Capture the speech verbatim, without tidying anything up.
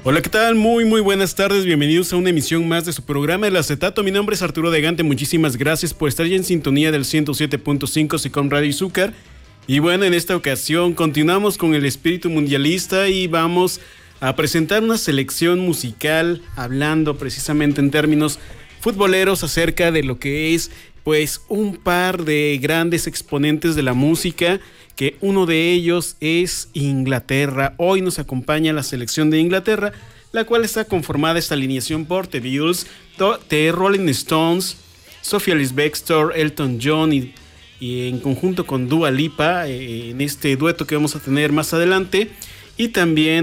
Hola, ¿qué tal? Muy, muy buenas tardes. Bienvenidos a una emisión más de su programa El Acetato. Mi nombre es Arturo Degante. Muchísimas gracias por estar ya en sintonía del ciento siete punto cinco Sicom Radio Izúcar. Y bueno, en esta ocasión continuamos con el espíritu mundialista y vamos a presentar una selección musical hablando precisamente en términos futboleros acerca de lo que es pues un par de grandes exponentes de la música, que uno de ellos es Inglaterra. Hoy nos acompaña la selección de Inglaterra, la cual está conformada esta alineación por The Beatles, The Rolling Stones, Sophia Ellis-Bextor, Elton John y, y en conjunto con Dua Lipa, eh, en este dueto que vamos a tener más adelante, y también